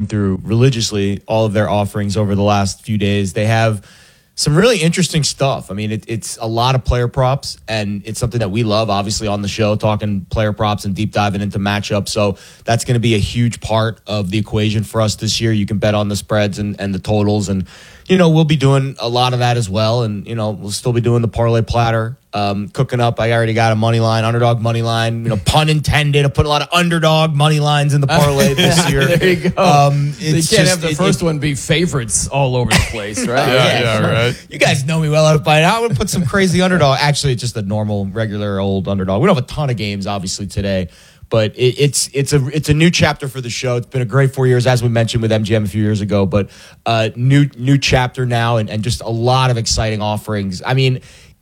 through religiously all of their offerings over the last few days. They have some really interesting stuff. I mean, it's a lot of player props, and it's something that we love, obviously, on the show, talking player props and deep diving into matchups. So that's going to be a huge part of the equation for us this year. You can bet on the spreads and the totals, and we'll be doing a lot of that as well. And we'll still be doing the parlay platter, cooking up. I already got a money line, underdog money line. Pun intended. I put a lot of underdog money lines in the parlay this year. There you go. They can't have the first one be favorites all over the place, right? yeah, right. You guys know me well enough by now. I'm going to put some crazy underdog. Actually, it's just a normal, regular old underdog. We don't have a ton of games, obviously, today. But it's a new chapter for the show. It's been a great 4 years, as we mentioned with MGM a few years ago. But new chapter now, and just a lot of exciting offerings. I mean,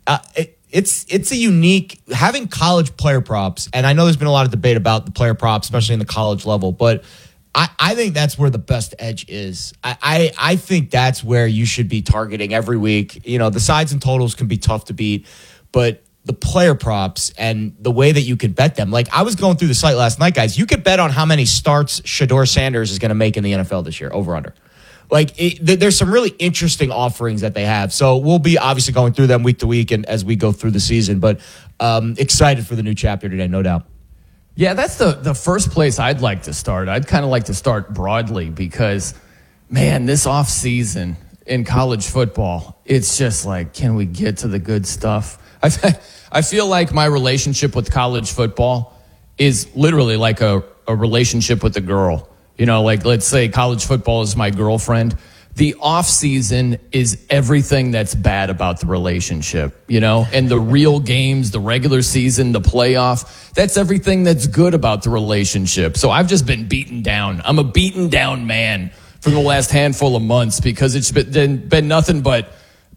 it's a unique having college player props, and I know there's been a lot of debate about the player props, especially in the college level. But I think that's where the best edge is. I think that's where you should be targeting every week. The sides and totals can be tough to beat, but the player props and the way that you can bet them. Like, I was going through the site last night, guys. You could bet on how many starts Shedeur Sanders is going to make in the NFL this year, over under. Like, there's some really interesting offerings that they have. So we'll be obviously going through them week to week and as we go through the season. But excited for the new chapter today, no doubt. Yeah, that's the first place I'd like to start. I'd kind of like to start broadly because, man, this offseason in college football, it's just like, can we get to the good stuff? I feel like my relationship with college football is literally like a relationship with a girl. Like, let's say college football is my girlfriend. The off season is everything that's bad about the relationship, and the real games, the regular season, the playoff, that's everything that's good about the relationship. So I've just been beaten down. I'm a beaten down man for the last handful of months because it's been nothing but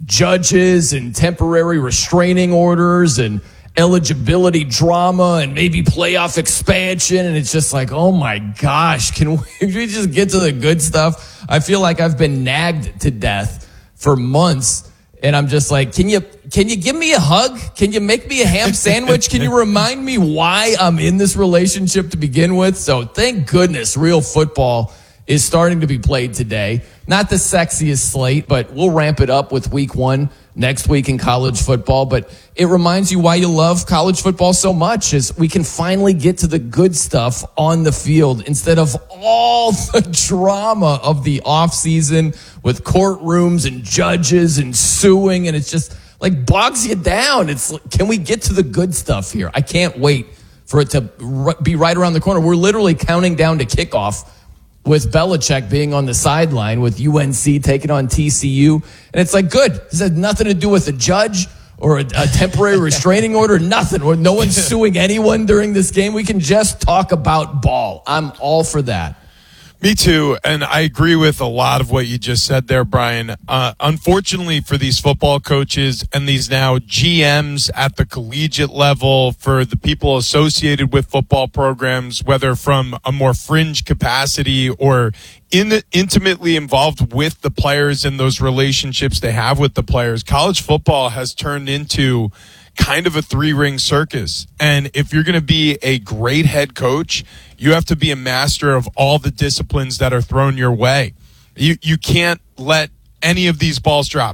judges and temporary restraining orders and eligibility drama and maybe playoff expansion. And it's just like, oh my gosh, can we just get to the good stuff? I feel like I've been nagged to death for months. And I'm just like, can you give me a hug? Can you make me a ham sandwich? Can you remind me why I'm in this relationship to begin with? So thank goodness real football is starting to be played today. Not the sexiest slate, but we'll ramp it up with week 1 next week in college football. But it reminds you why you love college football so much is we can finally get to the good stuff on the field instead of all the drama of the offseason with courtrooms and judges and suing. And it's just like bogs you down. It's like, can we get to the good stuff here? I can't wait for it to be right around the corner. We're literally counting down to kickoff with Belichick being on the sideline with UNC taking on TCU. And it's like, good. This has nothing to do with a judge or a temporary restraining order, nothing. Or no one's suing anyone during this game. We can just talk about ball. I'm all for that. Me too, and I agree with a lot of what you just said there, Brian. Unfortunately for these football coaches and these now GMs at the collegiate level, for the people associated with football programs, whether from a more fringe capacity or intimately involved with the players and those relationships they have with the players, college football has turned into kind of a 3-ring circus. And if you're going to be a great head coach, you have to be a master of all the disciplines that are thrown your way. You can't let any of these balls drop.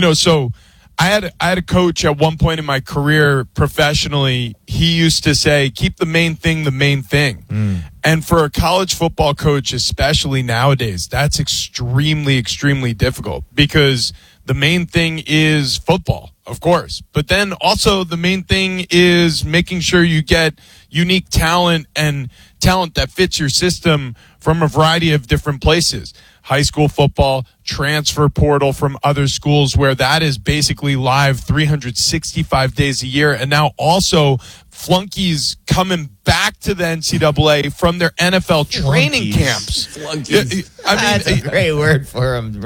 So I had a coach at one point in my career professionally. He used to say, keep the main thing the main thing. And for a college football coach, especially nowadays, that's extremely, extremely difficult because the main thing is football, of course. But then also the main thing is making sure you get unique talent and talent that fits your system from a variety of different places. High school football, transfer portal from other schools where that is basically live 365 days a year. And now also flunkies coming back to the NCAA from their NFL training camps. Flunkies. That's a great word for them.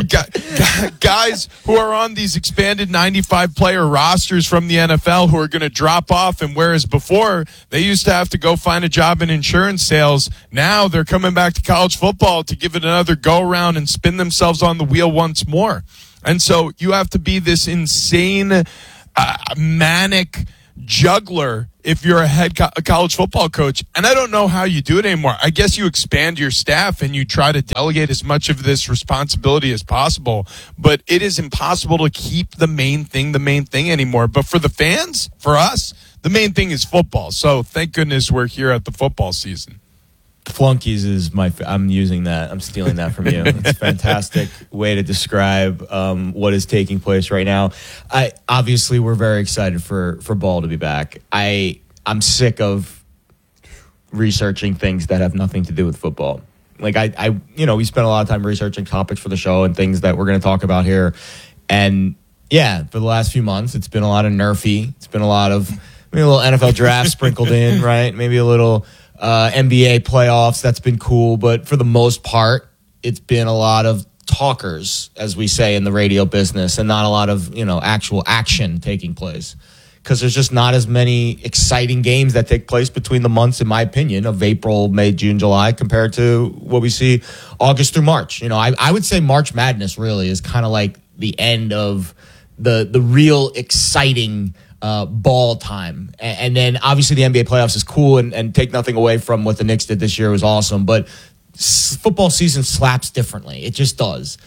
Guys who are on these expanded 95-player rosters from the NFL who are going to drop off, and whereas before they used to have to go find a job in insurance sales, now they're coming back to college football to give it another go-around and spin themselves on the wheel once more. And so you have to be this insane, manic juggler if you're a college football coach, and I don't know how you do it anymore. I guess you expand your staff and you try to delegate as much of this responsibility as possible, but it is impossible to keep the main thing anymore. But for the fans, for us, the main thing is football. So thank goodness we're here at the football season. Flunkies is I'm using that. I'm stealing that from you. It's a fantastic way to describe what is taking place right now. Obviously, we're very excited for ball to be back. I'm sick of researching things that have nothing to do with football. Like we spent a lot of time researching topics for the show and things that we're going to talk about here. And yeah, for the last few months, it's been a lot of nerfy. It's been a lot of maybe a little NFL draft sprinkled in, right? Maybe a little NBA playoffs. That's been cool. But for the most part, it's been a lot of talkers, as we say in the radio business, and not a lot of, actual action taking place. Because there's just not as many exciting games that take place between the months, in my opinion, of April, May, June, July, compared to what we see August through March. I would say March Madness really is kind of like the end of the real exciting ball time. And then obviously the NBA playoffs is cool and take nothing away from what the Knicks did this year. It was awesome. But football season slaps differently. It just does.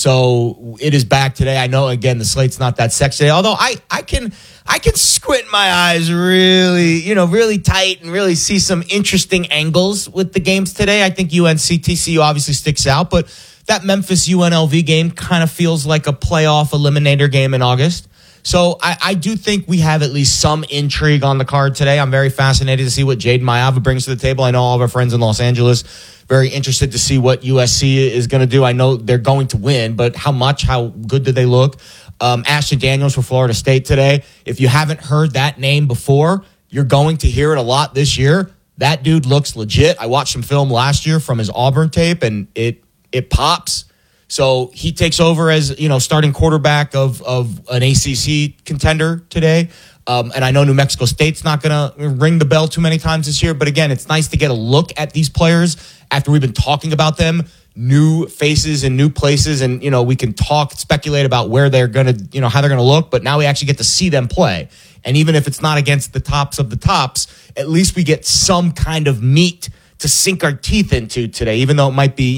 So it is back today. I know, again, the slate's not that sexy, although I can squint my eyes really, really tight and really see some interesting angles with the games today. I think UNC-TCU obviously sticks out, but that Memphis-UNLV game kind of feels like a playoff eliminator game in August. So I do think we have at least some intrigue on the card today. I'm very fascinated to see what Jaden Mayava brings to the table. I know all of our friends in Los Angeles very interested to see what USC is going to do. I know they're going to win, but how good do they look? Ashton Daniels for Florida State today. If you haven't heard that name before, you're going to hear it a lot this year. That dude looks legit. I watched some film last year from his Auburn tape, and it pops. So he takes over as, starting quarterback of an ACC contender today. And I know New Mexico State's not going to ring the bell too many times this year. But again, it's nice to get a look at these players after we've been talking about them, new faces and new places. And, we can speculate about where they're going to, how they're going to look. But now we actually get to see them play. And even if it's not against the tops of the tops, at least we get some kind of meat to sink our teeth into today, even though it might be,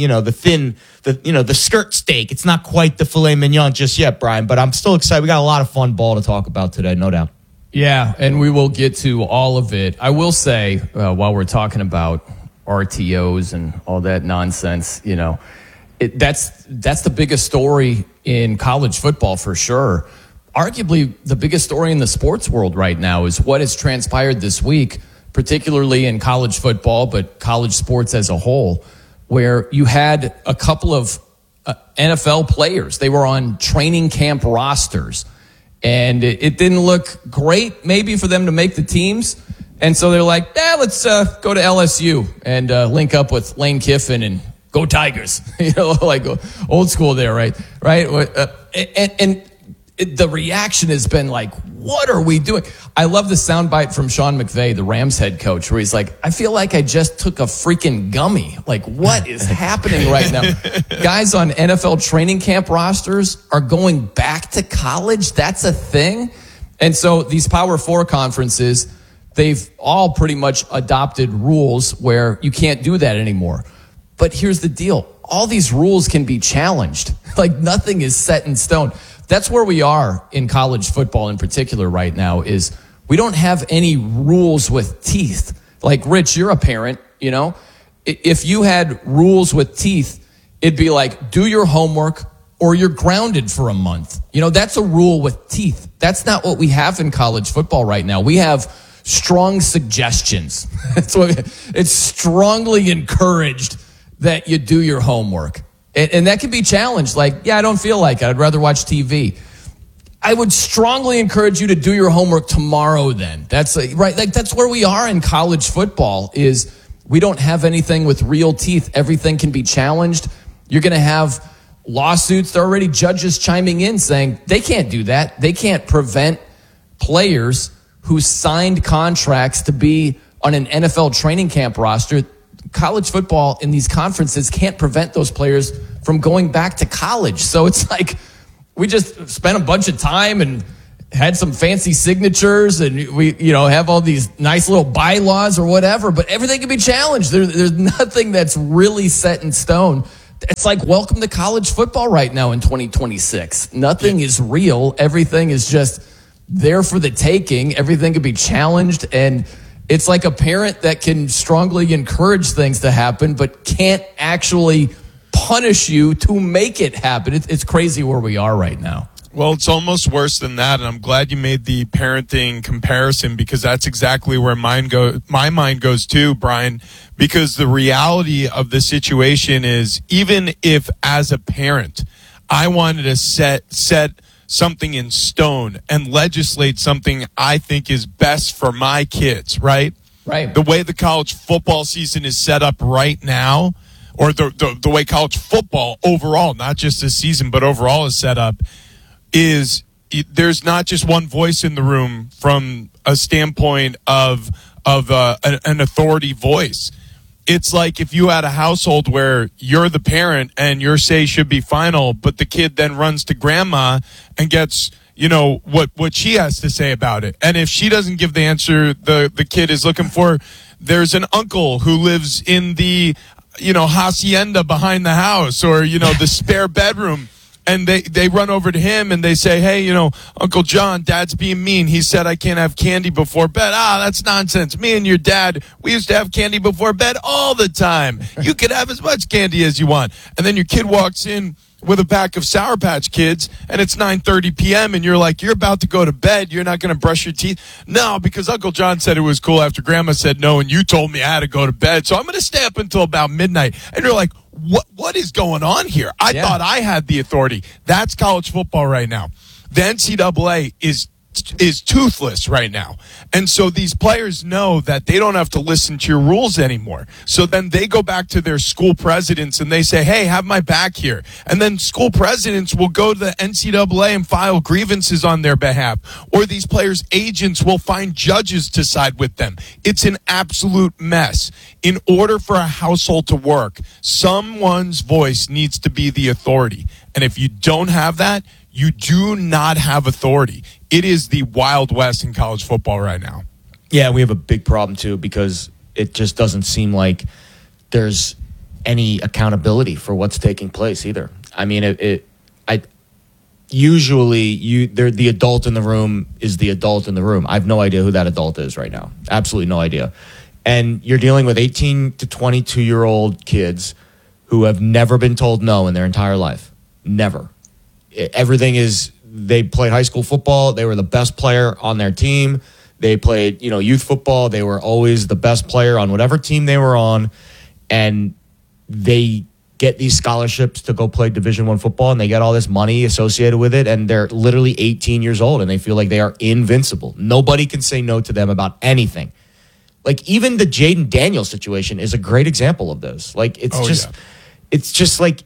the skirt steak. It's not quite the filet mignon just yet, Brian, but I'm still excited. We got a lot of fun ball to talk about today, no doubt. Yeah, and we will get to all of it. I will say, while we're talking about RTOs and all that nonsense, that's the biggest story in college football for sure. Arguably, the biggest story in the sports world right now is what has transpired this week, particularly in college football, but college sports as a whole, where you had a couple of NFL players. They were on training camp rosters, and it didn't look great maybe for them to make the teams. And so they're like, let's go to LSU and link up with Lane Kiffin and go Tigers. Like old school there, right? And the reaction has been like, what are we doing? I love the soundbite from Sean McVay, the Rams head coach, where he's like, I feel like I just took a freaking gummy. Like, what is happening right now? Guys on NFL training camp rosters are going back to college. That's a thing. And so these Power 4 conferences, they've all pretty much adopted rules where you can't do that anymore. But here's the deal. All these rules can be challenged. Like, nothing is set in stone. That's where we are in college football in particular right now, is we don't have any rules with teeth. Like, Rich, you're a parent, If you had rules with teeth, it'd be like, do your homework or you're grounded for a month. That's a rule with teeth. That's not what we have in college football right now. We have strong suggestions. It's strongly encouraged that you do your homework. And that can be challenged. Like, I don't feel like it. I'd rather watch TV. I would strongly encourage you to do your homework tomorrow then. That's right. Like, that's where we are in college football, is we don't have anything with real teeth. Everything can be challenged. You're going to have lawsuits. There are already judges chiming in saying they can't do that. They can't prevent players who signed contracts to be on an NFL training camp roster. College football in these conferences can't prevent those players from going back to college. So it's like we just spent a bunch of time and had some fancy signatures and we, have all these nice little bylaws or whatever, but everything can be challenged. There's nothing that's really set in stone. It's like welcome to college football right now in 2026. Nothing is real. Everything is just there for the taking. Everything can be challenged. And it's like a parent that can strongly encourage things to happen, but can't actually punish you to make it happen. It's crazy where we are right now. Well, it's almost worse than that, and I'm glad you made the parenting comparison because that's exactly where my mind goes too, Brian, because the reality of the situation is even if as a parent I wanted to set something in stone and legislate something I think is best for my kids, right? Right. The way the college football season is set up right now, or the way college football overall, not just this season, but overall is set up, is there's not just one voice in the room from a standpoint of an authority voice. It's like if you had a household where you're the parent and your say should be final, but the kid then runs to grandma and gets, what she has to say about it. And if she doesn't give the answer the kid is looking for, there's an uncle who lives in the, hacienda behind the house or, the spare bedroom. And they run over to him and they say, hey, Uncle John, Dad's being mean. He said I can't have candy before bed. That's nonsense. Me and your dad, we used to have candy before bed all the time. You can have as much candy as you want. And then your kid walks in with a pack of Sour Patch Kids and it's 9:30 p.m. and you're like, you're about to go to bed. You're not going to brush your teeth. No, because Uncle John said it was cool after Grandma said no and you told me I had to go to bed. So I'm going to stay up until about midnight. And you're like, what is going on here? I thought I had the authority. That's college football right now. The NCAA is toothless right now. And so these players know that they don't have to listen to your rules anymore. So then they go back to their school presidents and they say, hey, have my back here. And then school presidents will go to the NCAA and file grievances on their behalf. Or these players' agents will find judges to side with them. It's an absolute mess. In order for a household to work, someone's voice needs to be the authority. And if you don't have that, you do not have authority. It is the Wild West in college football right now. Yeah, we have a big problem, too, because it just doesn't seem like there's any accountability for what's taking place either. I mean, usually the adult in the room is the adult in the room. I have no idea who that adult is right now. Absolutely no idea. And you're dealing with 18 to 22-year-old kids who have never been told no in their entire life. Never. Everything is, they played high school football. They were the best player on their team. They played, youth football. They were always the best player on whatever team they were on. And they get these scholarships to go play Division I football, and they get all this money associated with it. And they're literally 18 years old, and they feel like they are invincible. Nobody can say no to them about anything. Like, even the Jaden Daniels situation is a great example of this. Like, it's just like,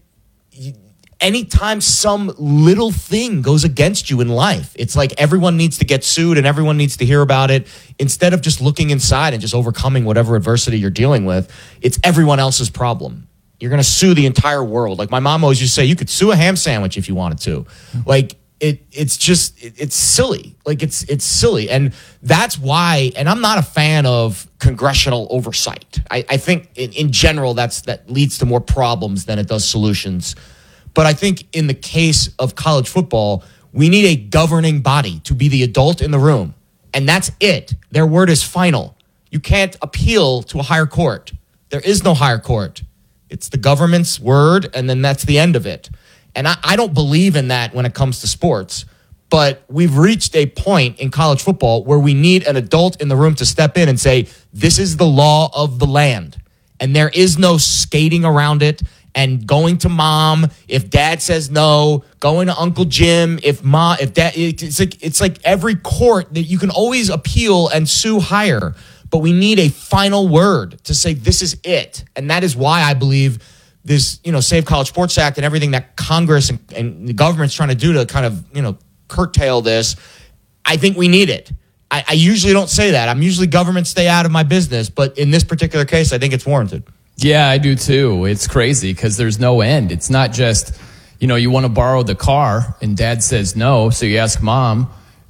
anytime some little thing goes against you in life, it's like everyone needs to get sued and everyone needs to hear about it. Instead of just looking inside and just overcoming whatever adversity you're dealing with, it's everyone else's problem. You're going to sue the entire world. Like my mom always used to say, you could sue a ham sandwich if you wanted to. Like it's silly. Like it's silly. And that's why, and I'm not a fan of congressional oversight. I think in general, that leads to more problems than it does solutions. But I think in the case of college football, we need a governing body to be the adult in the room. And that's it. Their word is final. You can't appeal to a higher court. There is no higher court. It's the government's word, and then that's the end of it. And I don't believe in that when it comes to sports. But we've reached a point in college football where we need an adult in the room to step in and say, this is the law of the land. And there is no skating around it. And going to mom if dad says no, going to Uncle Jim if dad. It's like every court that you can always appeal and sue higher, but we need a final word to say this is it. And that is why I believe this, Save College Sports Act and everything that Congress and the government's trying to do to kind of, curtail this. I think we need it. I usually don't say that. I'm usually government stay out of my business, but in this particular case, I think it's warranted. Yeah, I do too. It's crazy because there's no end. It's not just, you want to borrow the car and dad says no, so you ask mom.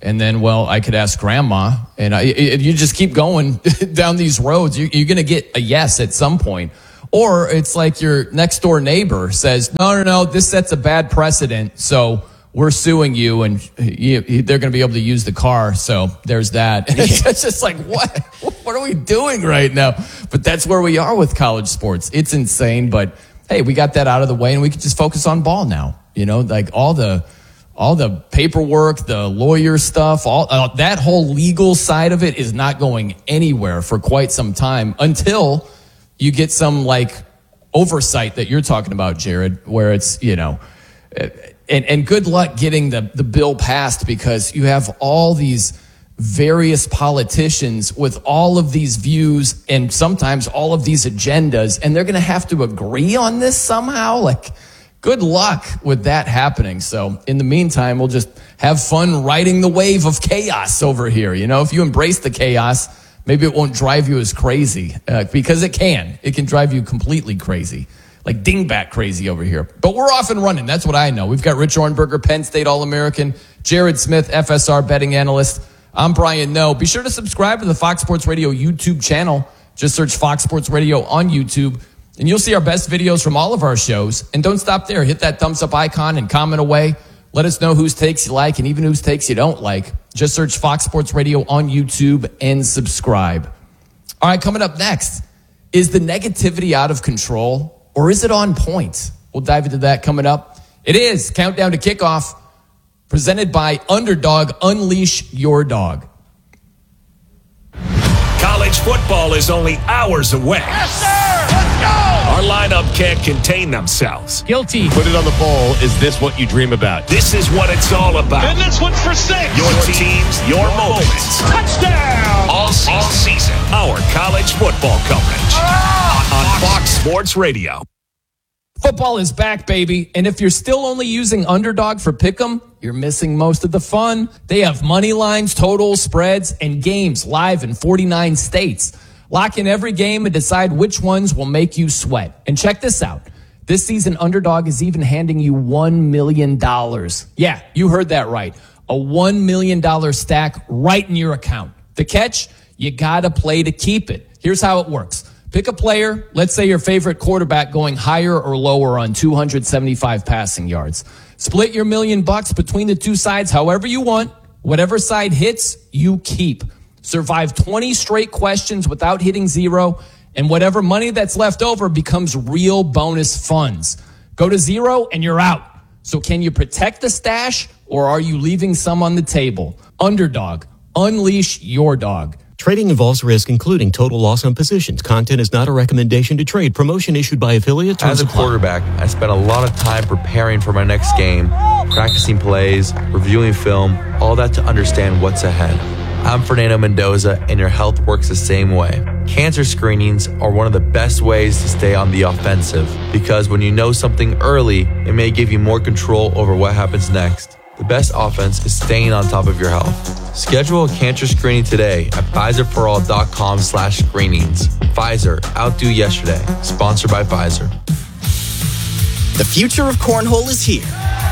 And then, well, I could ask grandma, and you just keep going down these roads. You're going to get a yes at some point. Or it's like your next door neighbor says, no, this sets a bad precedent, so we're suing you, and they're going to be able to use the car. So there's that. And it's just like, what are we doing right now? But that's where we are with college sports. It's insane, but hey, we got that out of the way, and we can just focus on ball now. Like all the paperwork, the lawyer stuff, all that whole legal side of it is not going anywhere for quite some time until you get some like oversight that you're talking about, Jared, where it's, and good luck getting the bill passed, because you have all these various politicians with all of these views and sometimes all of these agendas, and they're going to have to agree on this somehow. Like, good luck with that happening. So in the meantime, we'll just have fun riding the wave of chaos over here. If you embrace the chaos, maybe it won't drive you as crazy, because it can drive you completely crazy, like dingbat crazy over here. But we're off and running. That's what I know. We've got Rich Ornberger, Penn State All-American, Jared Smith, FSR betting analyst. I'm Brian Noe. Be sure to subscribe to the Fox Sports Radio YouTube channel. Just search Fox Sports Radio on YouTube, and you'll see our best videos from all of our shows. And don't stop there. Hit that thumbs up icon and comment away. Let us know whose takes you like and even whose takes you don't like. Just search Fox Sports Radio on YouTube and subscribe. All right, coming up next, is the negativity out of control, or is it on point? We'll dive into that coming up. It is Countdown to Kickoff, presented by Underdog. Unleash your dog. College football is only hours away. Yes, sir! Let's go! Our lineup can't contain themselves. Guilty. Put it on the bowl. Is this what you dream about? This is what it's all about. And this one's for 6. Your teams, your moments. Touchdown! All season. Our college football coverage. On Fox Sports Radio. Football is back, baby. And if you're still only using Underdog for Pick'em, you're missing most of the fun. They have money lines, totals, spreads, and games live in 49 states. Lock in every game and decide which ones will make you sweat. And check this out. This season, Underdog is even handing you $1 million. Yeah, you heard that right. A $1 million stack right in your account. The catch? You gotta play to keep it. Here's how it works. Pick a player, let's say your favorite quarterback, going higher or lower on 275 passing yards. Split your $1 million between the two sides however you want. Whatever side hits, you keep. Survive 20 straight questions without hitting zero, and whatever money that's left over becomes real bonus funds. Go to zero and you're out. So can you protect the stash, or are you leaving some on the table? Underdog. Unleash your dog. Trading involves risk, including total loss on positions. Content is not a recommendation to trade. Promotion issued by affiliate. As a quarterback, I spent a lot of time preparing for my next game, practicing plays, reviewing film, all that to understand what's ahead. I'm Fernando Mendoza, and your health works the same way. Cancer screenings are one of the best ways to stay on the offensive, because when you know something early, it may give you more control over what happens next. The best offense is staying on top of your health. Schedule a cancer screening today at PfizerForAll.com/screenings. Pfizer, outdo yesterday. Sponsored by Pfizer. The future of cornhole is here.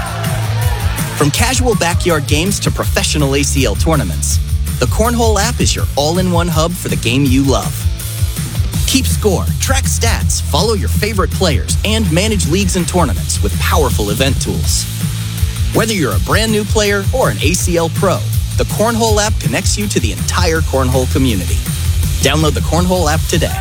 From casual backyard games to professional ACL tournaments, the Cornhole app is your all-in-one hub for the game you love. Keep score, track stats, follow your favorite players, and manage leagues and tournaments with powerful event tools. Whether you're a brand new player or an ACL pro, the Cornhole app connects you to the entire cornhole community. Download the Cornhole app today.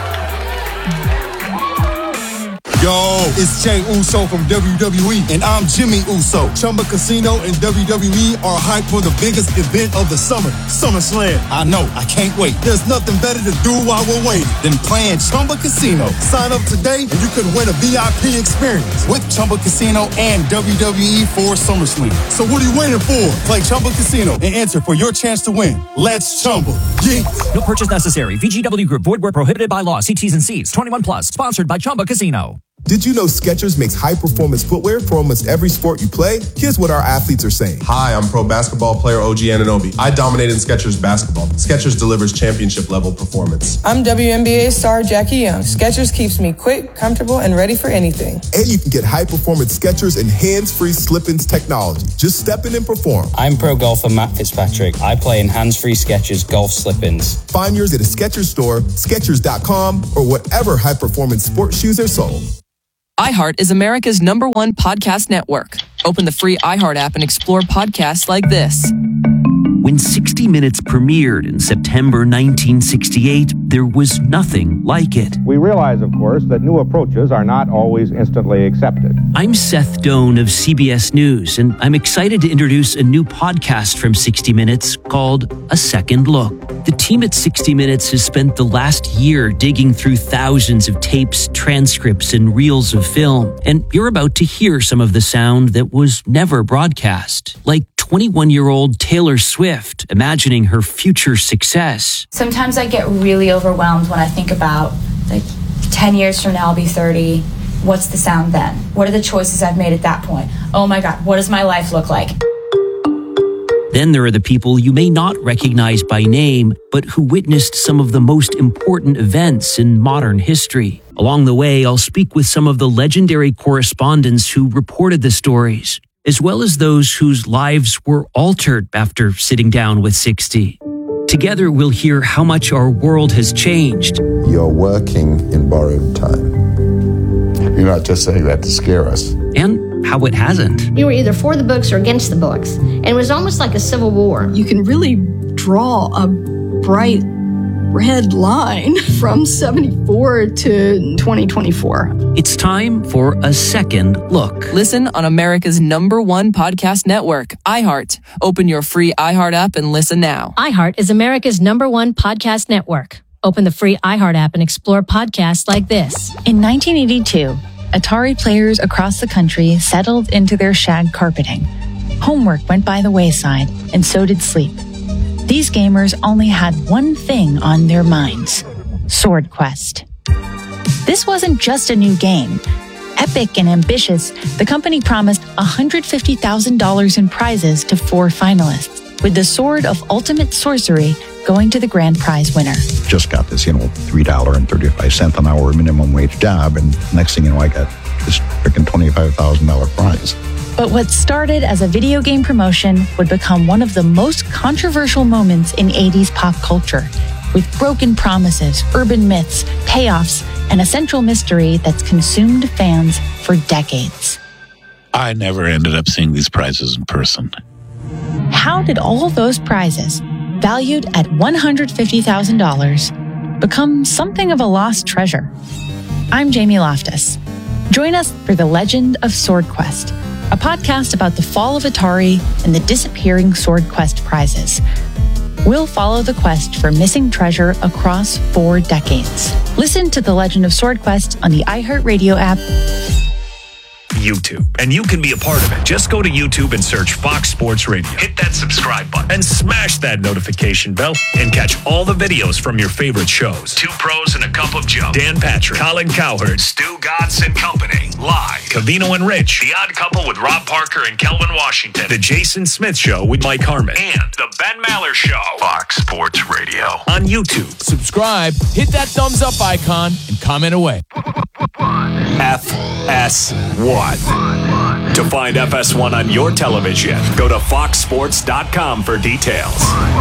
Yo, it's Jey Uso from WWE, and I'm Jimmy Uso. Chumba Casino and WWE are hyped for the biggest event of the summer, SummerSlam. I know, I can't wait. There's nothing better to do while we're waiting than playing Chumba Casino. Sign up today and you could win a VIP experience with Chumba Casino and WWE for SummerSlam. So what are you waiting for? Play Chumba Casino and enter for your chance to win. Let's Chumba. Yeah. No purchase necessary. VGW Group. Void where prohibited by law. See T's and C's. 21 plus. Sponsored by Chumba Casino. Did you know Skechers makes high-performance footwear for almost every sport you play? Here's what our athletes are saying. Hi, I'm pro basketball player OG Anunoby. I dominate in Skechers basketball. Skechers delivers championship-level performance. I'm WNBA star Jackie Young. Skechers keeps me quick, comfortable, and ready for anything. And you can get high-performance Skechers and hands-free slip-ins technology. Just step in and perform. I'm pro golfer Matt Fitzpatrick. I play in hands-free Skechers golf slip-ins. Find yours at a Skechers store, Skechers.com, or whatever high-performance sports shoes are sold. iHeart is America's #1 podcast network. Open the free iHeart app and explore podcasts like this. When 60 Minutes premiered in September 1968, there was nothing like it. We realize, of course, that new approaches are not always instantly accepted. I'm Seth Doan of CBS News, and I'm excited to introduce a new podcast from 60 Minutes called A Second Look. The team at 60 Minutes has spent the last year digging through thousands of tapes, transcripts, and reels of film, and you're about to hear some of the sound that was never broadcast, like 21-year-old Taylor Swift imagining her future success. Sometimes I get really overwhelmed when I think about, 10 years from now I'll be 30. What's the sound then? What are the choices I've made at that point? Oh my God, what does my life look like? Then there are the people you may not recognize by name, but who witnessed some of the most important events in modern history. Along the way, I'll speak with some of the legendary correspondents who reported the stories, as well as those whose lives were altered after sitting down with 60. Together, we'll hear how much our world has changed. You're working in borrowed time. You're not just saying that to scare us. And how it hasn't. You were either for the books or against the books. And it was almost like a civil war. You can really draw a bright red line from 74 to 2024. It's time for A Second Look. Listen on America's #1 podcast network, iHeart. Open your free iHeart app and listen now. iHeart is America's #1 podcast network. Open the free iHeart app and explore podcasts like this. In 1982, Atari players across the country settled into their shag carpeting. Homework went by the wayside, and so did sleep. These gamers only had one thing on their minds: Sword Quest. This wasn't just a new game. Epic and ambitious, the company promised $150,000 in prizes to 4 finalists, with the Sword of Ultimate Sorcery going to the grand prize winner. Just got this, $3.35 an hour minimum wage job, and next thing you know, I got this freaking $25,000 prize. But what started as a video game promotion would become one of the most controversial moments in 80s pop culture, with broken promises, urban myths, payoffs, and a central mystery that's consumed fans for decades. I never ended up seeing these prizes in person. How did all those prizes, valued at $150,000, become something of a lost treasure? I'm Jamie Loftus. Join us for The Legend of Sword Quest, a podcast about the fall of Atari and the disappearing Sword Quest prizes. We'll follow the quest for missing treasure across 4 decades. Listen to The Legend of Sword Quest on the iHeartRadio app. YouTube, and you can be a part of it. Just go to YouTube and search Fox Sports Radio. Hit that subscribe button and smash that notification bell and catch all the videos from your favorite shows. 2 Pros and a Cup of Joe, Dan Patrick, Colin Cowherd, Stu Godson Company, Live, Covino and Rich, The Odd Couple with Rob Parker and Kelvin Washington, The Jason Smith Show with Mike Harmon, and The Ben Maller Show. Fox Sports Radio on YouTube. Subscribe, hit that thumbs up icon, and comment away. FS1. To find FS1 on your television, go to foxsports.com for details.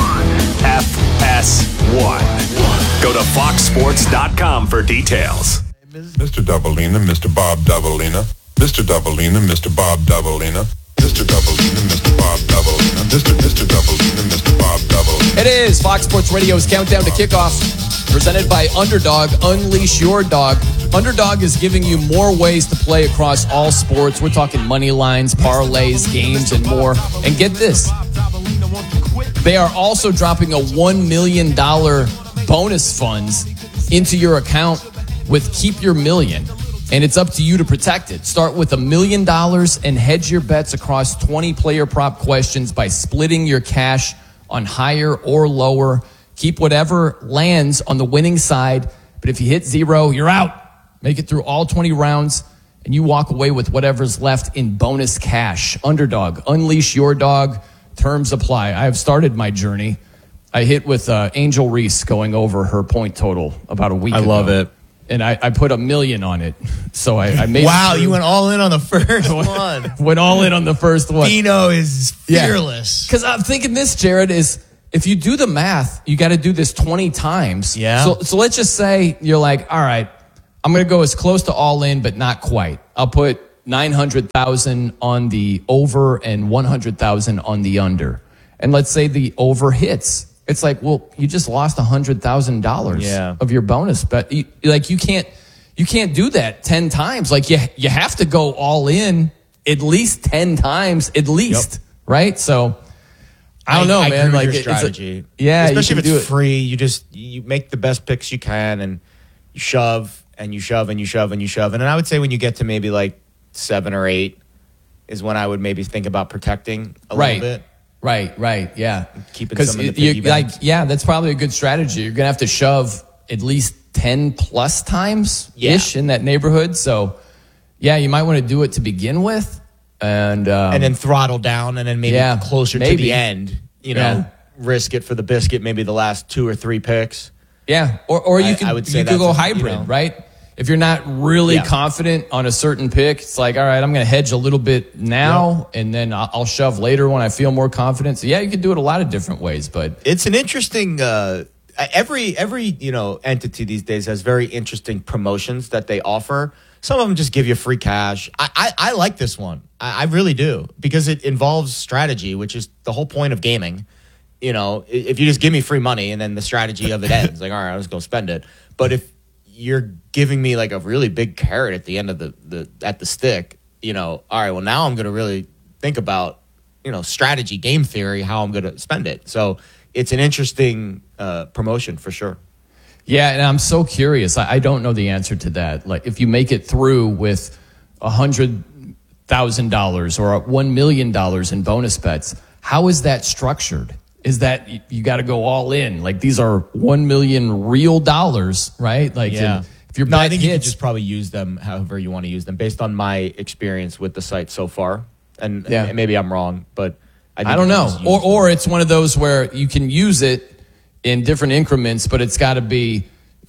FS1. Go to foxsports.com for details. Mr. Doubleina, Mr. Bob Doubleina, Mr. Doubleina, Mr. Bob Doubleina, Mr. Doubleina, Mr. Bob Doubleina, Mr. Doubleina, Mr. Bob Doubleina. It is Fox Sports Radio's Countdown to Kickoff, presented by Underdog. Unleash your dog. Underdog is giving you more ways to play across all sports. We're talking money lines, parlays, games, and more. And get this, they are also dropping a $1 million bonus funds into your account with Keep Your Million. And it's up to you to protect it. Start with $1 million and hedge your bets across 20 player prop questions by splitting your cash on higher or lower. Keep whatever lands on the winning side. But if you hit 0, you're out. Make it through all 20 rounds. and you walk away with whatever's left in bonus cash. Underdog, unleash your dog. Terms apply. I have started my journey. I hit with Angel Reese going over her point total about a week ago. I love it. And I put $1 million on it. So I made Wow, you went all in on the first one. Went all in on the first one. Dino is fearless. Because I'm thinking this, Jared, is if you do the math, you got to do this 20 times. Yeah. So let's just say you're like, all right, I'm going to go as close to all in, but not quite. I'll put 900,000 on the over and 100,000 on the under. And let's say the over hits. It's like, well, you just lost $100,000 of your bonus, but you can't do that 10 times. Like you have to go all in at least 10 times at least, right? So I don't know, man. Agree with like your strategy, you especially if can it's free. You make the best picks you can, and you shove and you shove and you shove and you shove. And then I would say when you get to maybe like 7 or 8 is when I would maybe think about protecting a little bit. Right, yeah. Keeping some in the piggy bank. That's probably a good strategy. You're going to have to shove at least 10 plus times-ish in that neighborhood. So, yeah, you might want to do it to begin with. And then throttle down, and then maybe closer to the end, risk it for the biscuit, maybe the last 2 or 3 picks. Yeah, or you could go hybrid, right? If you're not really confident on a certain pick, it's like, all right, I'm going to hedge a little bit now, and then I'll shove later when I feel more confident. So, you can do it a lot of different ways. But it's an interesting every entity these days has very interesting promotions that they offer. Some of them just give you free cash. I like this one. I really do, because it involves strategy, which is the whole point of gaming. If you just give me free money and then the strategy of it ends, like, all right, I'll just go spend it. But if you're giving me like a really big carrot at the end of the stick, all right, well, now I'm going to really think about, strategy, game theory, how I'm going to spend it. So it's an interesting promotion for sure. Yeah, and I'm so curious. I don't know the answer to that. Like, if you make it through with $100,000 or $1 million in bonus bets, how is that structured? Is that you got to go all in? Like, these are 1 million real dollars, right? Like, if your bet I think hits, you can just probably use them however you want to use them, based on my experience with the site so far. And maybe I'm wrong, but I don't know. Or it's one of those where you can use it in different increments, but it's got to be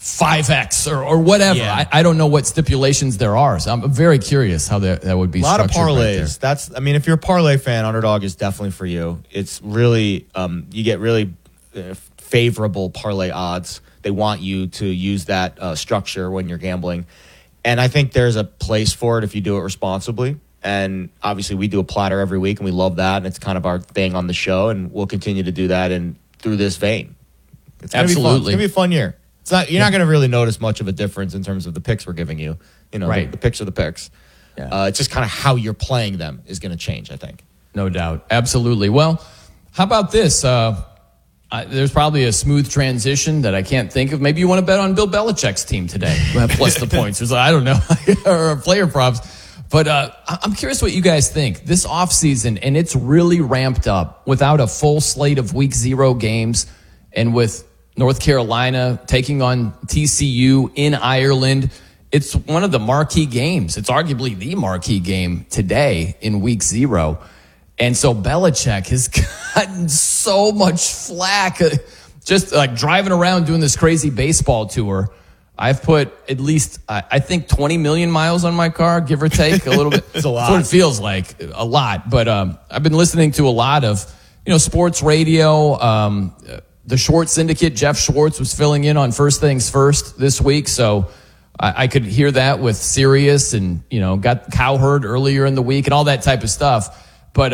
5x or whatever. Yeah. I don't know what stipulations there are. So I'm very curious how that would be structured. A lot of parlays. If you're a parlay fan, Underdog is definitely for you. It's really, you get really favorable parlay odds. They want you to use that structure when you're gambling. And I think there's a place for it if you do it responsibly. And obviously we do a platter every week, and we love that. And it's kind of our thing on the show, and we'll continue to do that through this vein. It's gonna be fun. It's going to be a fun year. You're not going to really notice much of a difference in terms of the picks we're giving you. Right. The picks are the picks. Yeah. It's just kind of how you're playing them is going to change, I think. No doubt. Absolutely. Well, how about this? There's probably a smooth transition that I can't think of. Maybe you want to bet on Bill Belichick's team today, plus the points. I don't know, or player props. But I'm curious what you guys think. This offseason, and it's really ramped up without a full slate of Week 0 games, and with North Carolina taking on TCU in Ireland. It's one of the marquee games. It's arguably the marquee game today in Week 0. And so Belichick has gotten so much flack, just like driving around doing this crazy baseball tour. I've put at least, I think, 20 million miles on my car, give or take a little bit. It's a lot. That's what it feels like, a lot. But I've been listening to a lot of, sports radio. The Schwartz Syndicate, Jeff Schwartz was filling in on First Things First this week. So I could hear that with Sirius, and, got Cowherd earlier in the week and all that type of stuff. But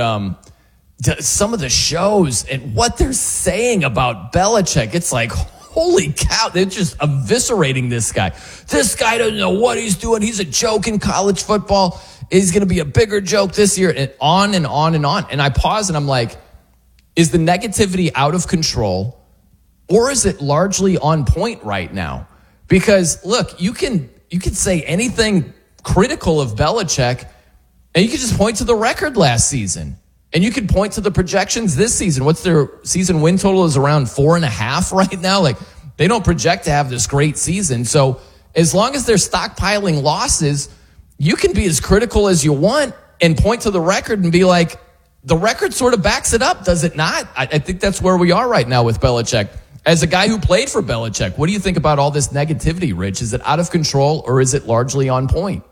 some of the shows and what they're saying about Belichick, it's like, holy cow, they're just eviscerating this guy. This guy doesn't know what he's doing. He's a joke in college football. He's going to be a bigger joke this year, and on and on and on. And I pause and I'm like, is the negativity out of control, or is it largely on point right now? Because look, you can say anything critical of Belichick, and you can just point to the record last season. And you can point to the projections this season. What's their season win total is around 4.5 right now. Like, they don't project to have this great season. So as long as they're stockpiling losses, you can be as critical as you want and point to the record and be like, the record sort of backs it up, does it not? I think that's where we are right now with Belichick. As a guy who played for Belichick, what do you think about all this negativity, Rich? Is it out of control or is it largely on point?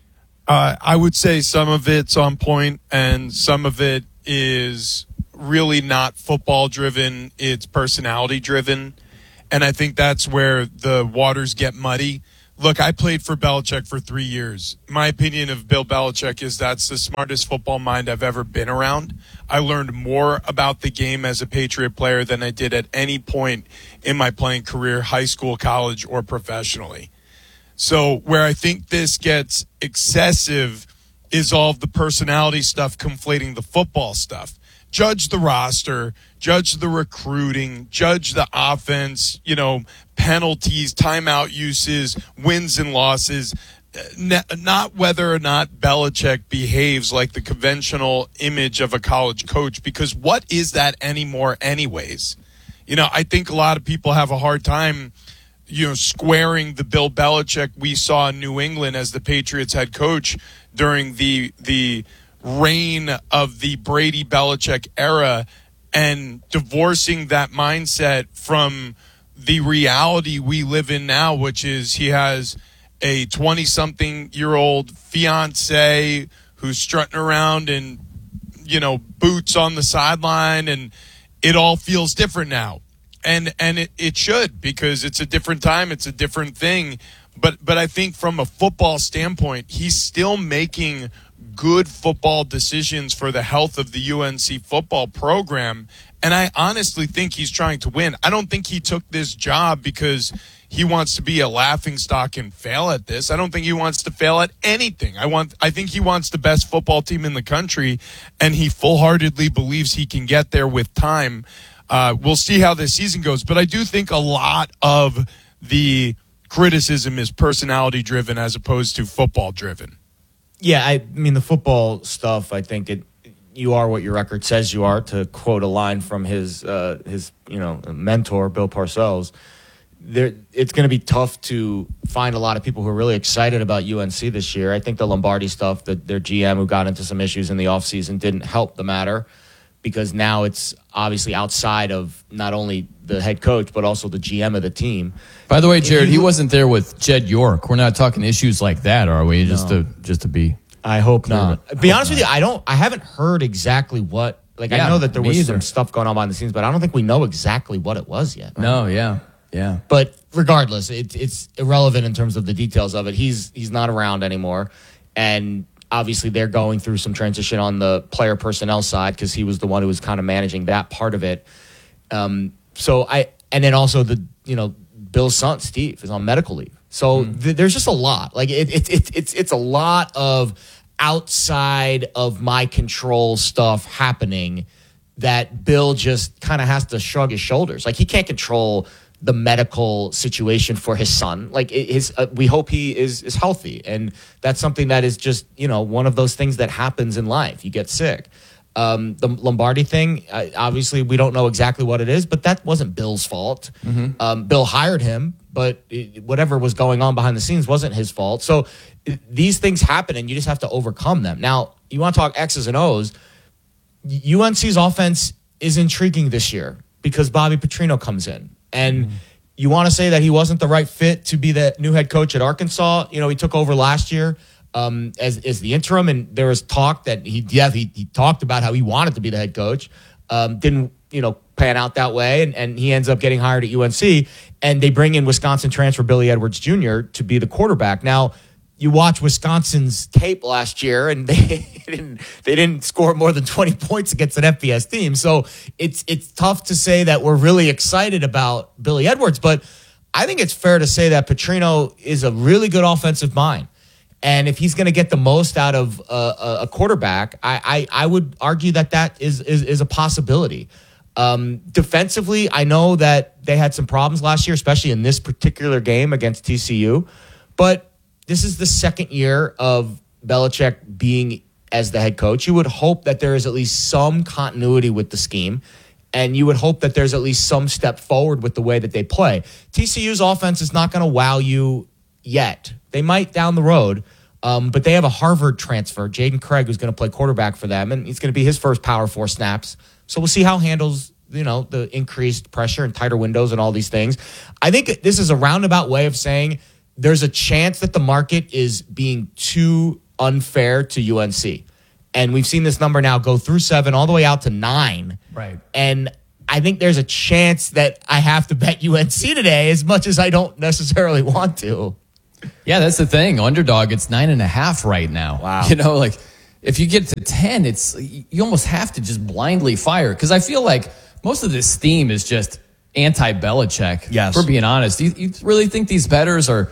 I would say some of it's on point and some of it is really not football driven. It's personality driven. And I think that's where the waters get muddy. Look, I played for Belichick for 3 years. My opinion of Bill Belichick is that's the smartest football mind I've ever been around. I learned more about the game as a Patriot player than I did at any point in my playing career, high school, college, or professionally. So where I think this gets excessive is all of the personality stuff conflating the football stuff. Judge the roster, judge the recruiting, judge the offense, penalties, timeout uses, wins and losses, not whether or not Belichick behaves like the conventional image of a college coach, because what is that anymore anyways? I think a lot of people have a hard time squaring the Bill Belichick we saw in New England as the Patriots head coach during the reign of the Brady Belichick era and divorcing that mindset from the reality we live in now, which is he has a 20-something-year-old fiance who's strutting around in, boots on the sideline, and it all feels different now. And it should, because it's a different time, it's a different thing. But I think from a football standpoint, he's still making good football decisions for the health of the UNC football program. And I honestly think he's trying to win. I don't think he took this job because he wants to be a laughingstock and fail at this. I don't think he wants to fail at anything. I think he wants the best football team in the country, and he full-heartedly believes he can get there with time. We'll see how this season goes. But I do think a lot of the criticism is personality-driven as opposed to football-driven. Yeah, I mean, the football stuff, I think you are what your record says you are, to quote a line from his mentor, Bill Parcells. It's going to be tough to find a lot of people who are really excited about UNC this year. I think the Lombardi stuff, their GM who got into some issues in the offseason, didn't help the matter, because now it's obviously outside of not only the head coach, but also the GM of the team. By the way, Jared, he wasn't there with Jed York. We're not talking issues like that, are we? No. Just to be. I hope not. To be honest with you, I haven't heard exactly what. I know that there was some stuff going on behind the scenes, but I don't think we know exactly what it was yet. Right? No, yeah. But regardless, it's irrelevant in terms of the details of it. He's not around anymore, and obviously they're going through some transition on the player personnel side because he was the one who was kind of managing that part of it. And then also Bill's son Steve is on medical leave, so there's just a lot. It's a lot of outside of my control stuff happening that Bill just kind of has to shrug his shoulders. He can't control the medical situation for his son. We hope he is healthy, and that's something that is just one of those things that happens in life. You get sick. The Lombardi thing, obviously we don't know exactly what it is, but that wasn't Bill's fault. Bill hired him, but whatever was going on behind the scenes wasn't his fault. So these things happen, and you just have to overcome them. Now, you want to talk X's and O's. UNC's offense is intriguing this year because Bobby Petrino comes in. And you want to say that he wasn't the right fit to be the new head coach at Arkansas. He took over last year as the interim, and there was talk that he talked about how he wanted to be the head coach. Didn't pan out that way, and he ends up getting hired at UNC, and they bring in Wisconsin transfer Billy Edwards Jr. to be the quarterback. Now, you watch Wisconsin's tape last year, and they didn't score more than 20 points against an FBS team. So it's tough to say that we're really excited about Billy Edwards, but I think it's fair to say that Petrino is a really good offensive mind. And if he's going to get the most out of a quarterback, I would argue that is a possibility. Defensively, I know that they had some problems last year, especially in this particular game against TCU, but this is the second year of Belichick being as the head coach. You would hope that there is at least some continuity with the scheme, and you would hope that there's at least some step forward with the way that they play. TCU's offense is not going to wow you yet. They might down the road, But they have a Harvard transfer, Jaden Craig, who's going to play quarterback for them, and he's going to be his first Power 4 snaps. So we'll see how he handles, the increased pressure and tighter windows and all these things. I think this is a roundabout way of saying there's a chance that the market is being too unfair to UNC. And we've seen this number now go through 7 all the way out to 9. Right. And I think there's a chance that I have to bet UNC today as much as I don't necessarily want to. Yeah, that's the thing. Underdog, it's 9.5 right now. Wow. If you get to 10, you almost have to just blindly fire. Because I feel like most of this theme is just anti-Belichick. Yes. For being honest. You really think these bettors are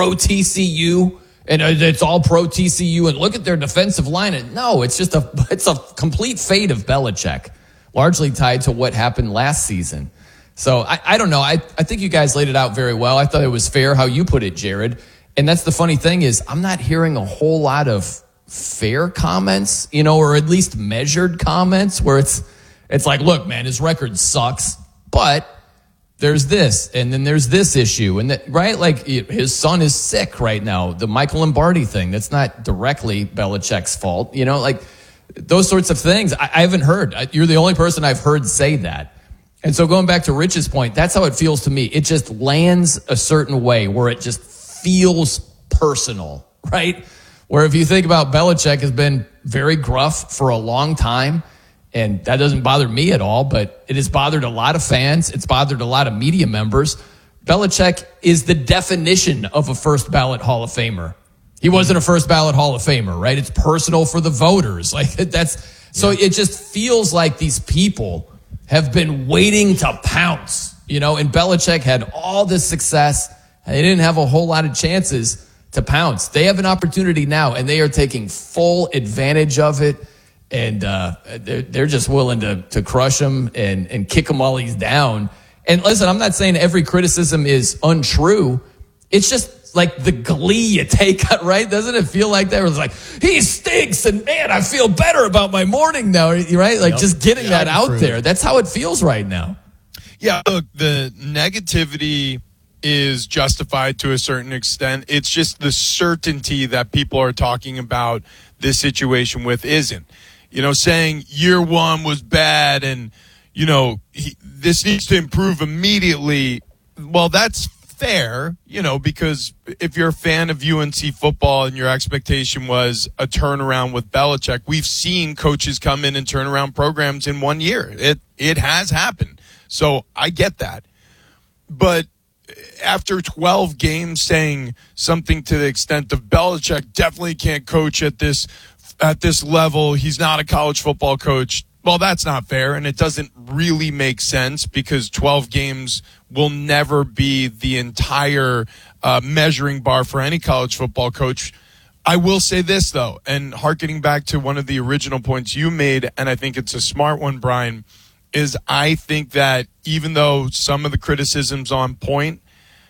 pro-TCU? And it's all pro-TCU, and look at their defensive line. And no, it's just it's a complete fate of Belichick, largely tied to what happened last season. So I don't know. I think you guys laid it out very well. I thought it was fair how you put it, Jared. And that's the funny thing is I'm not hearing a whole lot of fair comments, or at least measured comments where it's like, look, man, his record sucks, but there's this, and then there's this issue, and right? Like his son is sick right now. The Michael Lombardi thing, that's not directly Belichick's fault, like those sorts of things. I haven't heard. You're the only person I've heard say that. And so going back to Rich's point, that's how it feels to me. It just lands a certain way where it just feels personal, right? Where if you think about Belichick has been very gruff for a long time, and that doesn't bother me at all, but it has bothered a lot of fans. It's bothered a lot of media members. Belichick is the definition of a first ballot Hall of Famer. He wasn't a first ballot Hall of Famer, right? It's personal for the voters. So it just feels like these people have been waiting to pounce, and Belichick had all this success and they didn't have a whole lot of chances to pounce. They have an opportunity now and they are taking full advantage of it. And they're just willing to crush him and kick him while he's down. And listen, I'm not saying every criticism is untrue. It's just like the glee you take, right? Doesn't it feel like that? Where it's like, he stinks, and man, I feel better about my morning now, right? Like just getting that out there. That's how it feels right now. Yeah, look, the negativity is justified to a certain extent. It's just the certainty that people are talking about this situation with isn't. Saying year one was bad and, this needs to improve immediately. Well, that's fair, because if you're a fan of UNC football and your expectation was a turnaround with Belichick, we've seen coaches come in and turn around programs in 1 year. It has happened. So I get that. But after 12 games saying something to the extent of Belichick definitely can't coach at this level, he's not a college football coach. Well, that's not fair, and it doesn't really make sense because 12 games will never be the entire measuring bar for any college football coach. I will say this, though, and hearkening back to one of the original points you made, and I think it's a smart one, Brian, is I think that even though some of the criticism's on point,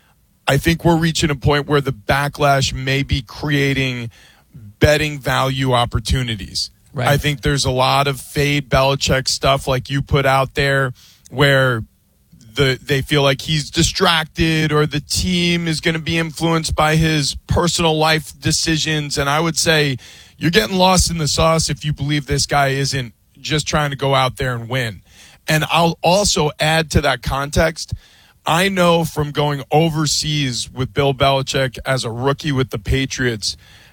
I think we're reaching a point where the backlash may be creating betting value opportunities. Right. I think there's a lot of fade Belichick stuff like you put out there where they feel like he's distracted or the team is going to be influenced by his personal life decisions. And I would say you're getting lost in the sauce if you believe this guy isn't just trying to go out there and win. And I'll also add to that context, I know from going overseas with Bill Belichick as a rookie with the Patriots,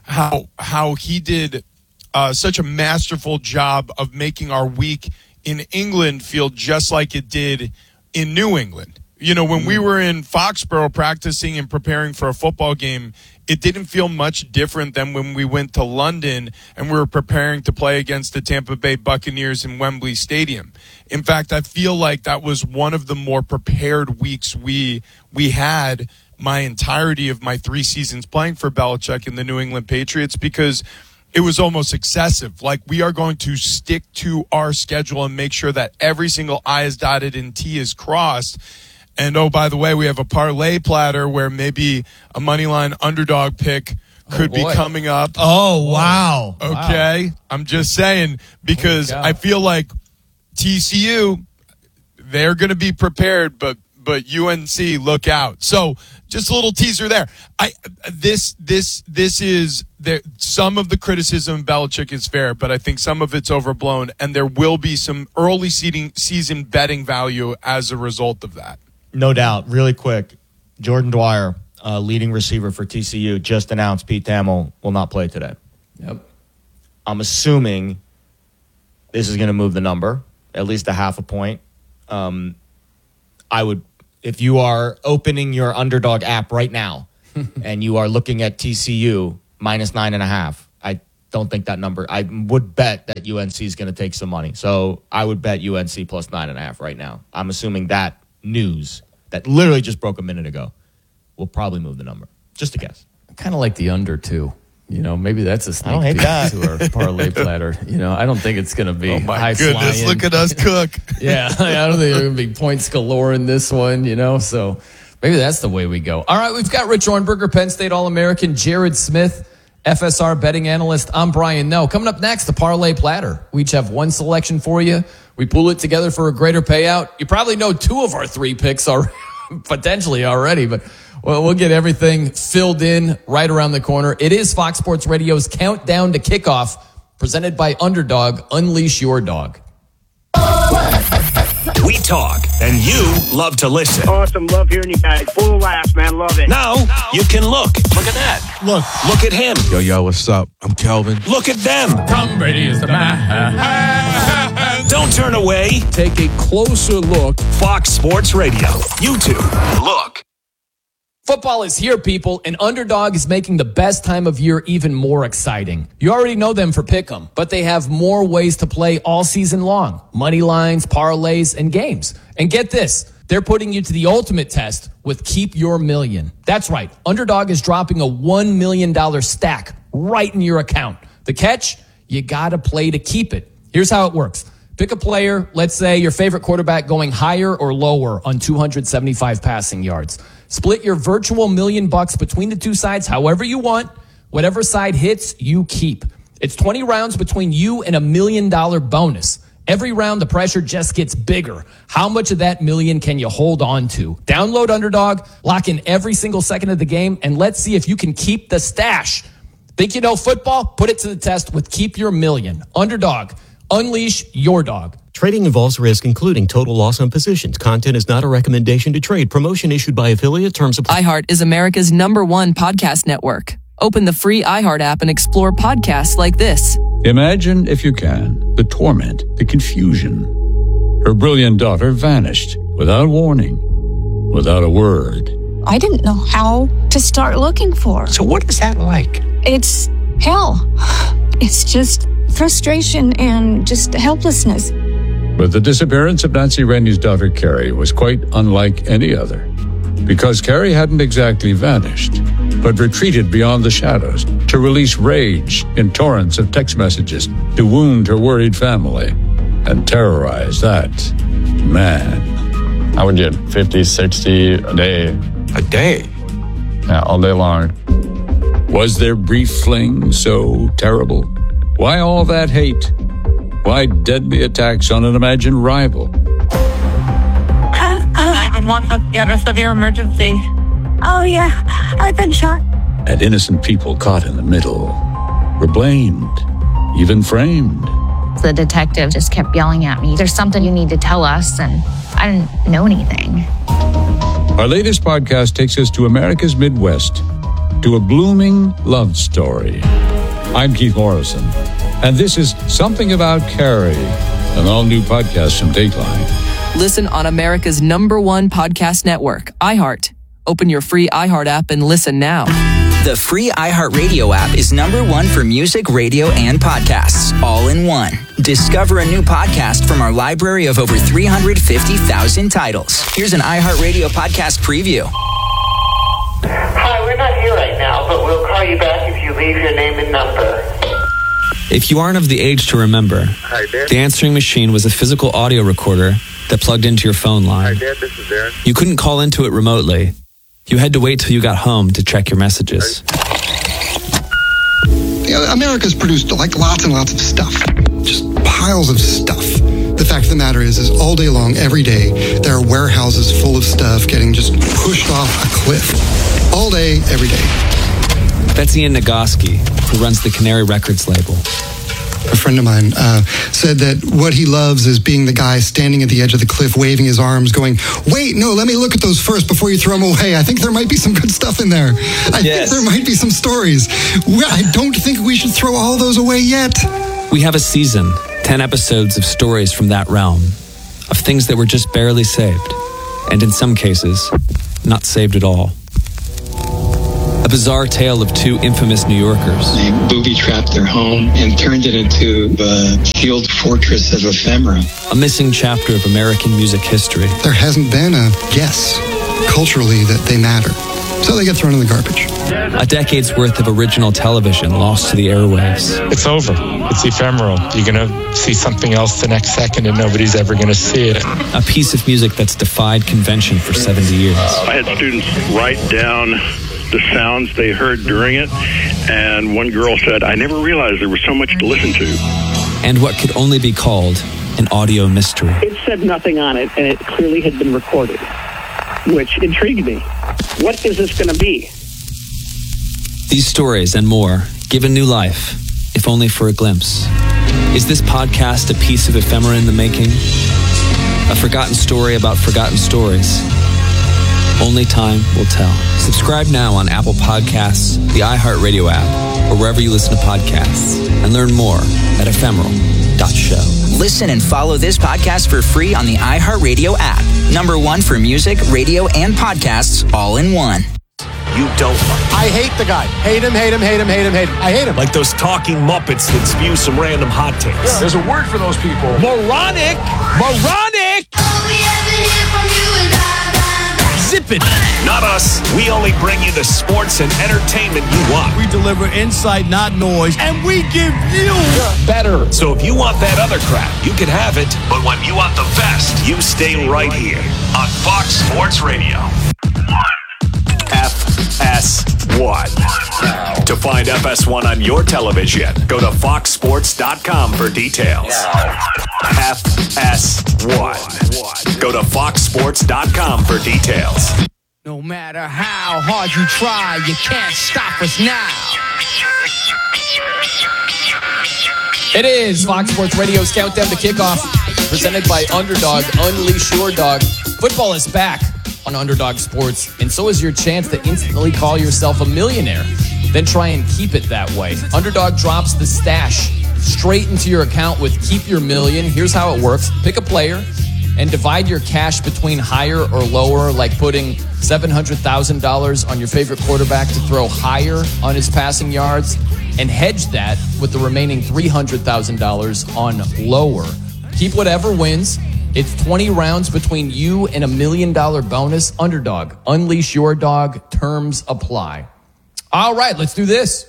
how he did such a masterful job of making our week in England feel just like it did in New England. When we were in Foxborough practicing and preparing for a football game, it didn't feel much different than when we went to London and we were preparing to play against the Tampa Bay Buccaneers in Wembley Stadium. In fact, I feel like that was one of the more prepared weeks we had my entirety of my 3 seasons playing for Belichick and the New England Patriots, because it was almost excessive. Like, we are going to stick to our schedule and make sure that every single I is dotted and T is crossed. And, oh, by the way, we have a parlay platter where maybe a moneyline underdog pick could be coming up. Oh, wow. Okay. Wow. I'm just saying, because I feel like TCU, they're going to be prepared, but UNC, look out. So just a little teaser there. This is some of the criticism of Belichick is fair, but I think some of it's overblown, and there will be some early season betting value as a result of that. No doubt. Really quick, Jordan Dwyer, leading receiver for TCU, just announced Pete Thamel will not play today. Yep. I'm assuming this is going to move the number, at least a half a point. I would, if you are opening your Underdog app right now and you are looking at TCU minus 9.5, I don't think that number. I would bet that UNC is going to take some money. So I would bet UNC plus 9.5 right now. I'm assuming that news that literally just broke a minute ago will probably move the number. Just a guess. I kind of like the under too. Maybe that's a sneak hate peek that. to our parlay platter. I don't think it's going to be Oh my high goodness! flying. Look at us cook. Yeah, I don't think there are going to be points galore in this one. So maybe that's the way we go. All right, we've got Rich Ornberger, Penn State All-American, Jared Smith, FSR betting analyst. I'm Brian Noe. Coming up next, the parlay platter. We each have one selection for you. We pool it together for a greater payout. You probably know 2 of our 3 picks are potentially already, but we'll get everything filled in right around the corner. It is Fox Sports Radio's Countdown to Kickoff, presented by Underdog. Unleash your dog. We talk, and you love to listen. Awesome. Love hearing you guys. Full of laughs, man. Love it. Now you can look. Look at that. Look at him. Yo, what's up? I'm Kelvin. Look at them. Tom Brady is the man. Don't turn away. Take a closer look. Fox Sports Radio. YouTube. Look. Football is here, people, and Underdog is making the best time of year even more exciting. You already know them for Pick'em, but they have more ways to play all season long. Money lines, parlays, and games. And get this, they're putting you to the ultimate test with Keep Your Million. That's right, Underdog is dropping a $1 million stack right in your account. The catch? You gotta play to keep it. Here's how it works. Pick a player, let's say your favorite quarterback going higher or lower on 275 passing yards. Split your virtual $1 million between the 2 sides however you want. Whatever side hits, you keep. It's 20 rounds between you and $1 million bonus. Every round, the pressure just gets bigger. How much of that million can you hold on to? Download Underdog, lock in every single second of the game, and let's see if you can keep the stash. Think you know football? Put it to the test with Keep Your Million. Underdog. Unleash your dog. Trading involves risk, including total loss on positions. Content is not a recommendation to trade. Promotion issued by affiliate. Terms apply. iHeart is America's #1 podcast network. Open the free iHeart app and explore podcasts like this. Imagine, if you can, the torment, the confusion. Her brilliant daughter vanished without warning, without a word. I didn't know how to start looking for her. So what is that like? It's hell. It's just frustration and just helplessness. But the disappearance of Nancy Rennie's daughter, Carrie, was quite unlike any other. Because Carrie hadn't exactly vanished, but retreated beyond the shadows to release rage in torrents of text messages to wound her worried family and terrorize that man. I would get 50, 60 a day. A day? Yeah, all day long. Was their brief fling so terrible? Why all that hate? Why deadly attacks on an imagined rival? 911, you have a severe emergency. Oh, yeah, I've been shot. And innocent people caught in the middle were blamed, even framed. The detective just kept yelling at me, "There's something you need to tell us," and I didn't know anything. Our latest podcast takes us to America's Midwest, to a blooming love story. I'm Keith Morrison, and this is Something About Carrie, an all-new podcast from Dateline. Listen on America's #1 podcast network, iHeart. Open your free iHeart app and listen now. The free iHeartRadio app is #1 for music, radio, and podcasts, all in one. Discover a new podcast from our library of over 350,000 titles. Here's an iHeartRadio podcast preview. Hi, we're not here right now, but we'll call you back if you leave your name and number. If you aren't of the age to remember, Hi, Dad. the answering machine was a physical audio recorder that plugged into your phone line. Hi, Dad. This is Darren. You couldn't call into it remotely. You had to wait till you got home to check your messages. America's produced lots and lots of stuff. Just piles of stuff. The fact of the matter is all day long, every day, there are warehouses full of stuff getting just pushed off a cliff. All day, every day. Betsy and Nagoski, who runs the Canary Records label. A friend of mine said that what he loves is being the guy standing at the edge of the cliff, waving his arms, going, wait, no, let me look at those first before you throw them away. I think there might be some good stuff in there. I think there might be some stories. I don't think we should throw all those away yet. We have a season, 10 episodes of stories from that realm, of things that were just barely saved, and in some cases, not saved at all. A bizarre tale of two infamous New Yorkers. They booby-trapped their home and turned it into a field fortress of ephemera. A missing chapter of American music history. There hasn't been a guess culturally that they matter. So they get thrown in the garbage. A decade's worth of original television lost to the airwaves. It's over. It's ephemeral. You're going to see something else the next second and nobody's ever going to see it. A piece of music that's defied convention for 70 years. I had students write down the sounds they heard during it, and one girl said, I never realized there was so much to listen to. And what could only be called an audio mystery. It said nothing on it, and it clearly had been recorded, which intrigued me. What is this going to be? These stories and more given new life, if only for a glimpse. Is this podcast a piece of ephemera in the making? A forgotten story about forgotten stories? Only time will tell. Subscribe now on Apple Podcasts, the iHeartRadio app, or wherever you listen to podcasts, and learn more at ephemeral.show. Listen and follow this podcast for free on the iHeartRadio app. #1 for music, radio, and podcasts all in one. You don't like. I hate the guy. Hate him, hate him, hate him, hate him, hate him. I hate him. Like those talking Muppets that spew some random hot takes. Yeah, there's a word for those people. Moronic! Moronic! Zip it! Not us. We only bring you the sports and entertainment you want. We deliver insight, not noise, and we give you better. So if you want that other crap, you can have it. But when you want the best, you stay right here on Fox Sports Radio. FS1. To find FS1 on your television, go to foxsports.com for details. FS1. Go to foxsports.com for details. No matter how hard you try, you can't stop us now. It is Fox Sports Radio's Countdown to Kickoff, presented by Underdog. Unleash your dog. Football is back on Underdog Sports, and so is your chance to instantly call yourself a millionaire. Then try and keep it that way. Underdog drops the stash straight into your account with Keep Your Million. Here's how it works. Pick a player and divide your cash between higher or lower, like putting $700,000 on your favorite quarterback to throw higher on his passing yards, and hedge that with the remaining $300,000 on lower. Keep whatever wins. It's 20 rounds between you and $1 million bonus. Underdog. Unleash your dog. Terms apply. All right, let's do this.